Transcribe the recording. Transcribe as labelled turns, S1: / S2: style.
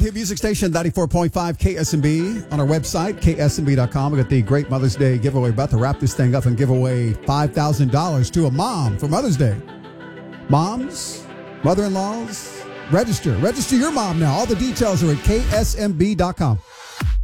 S1: Hit music station 94.5 KSMB on our website, ksmb.com. We got the Great Mother's Day giveaway. About to wrap this thing up and give away $5,000 to a mom for Mother's Day. Moms, mother-in-laws, register your mom now. All the details are at ksmb.com.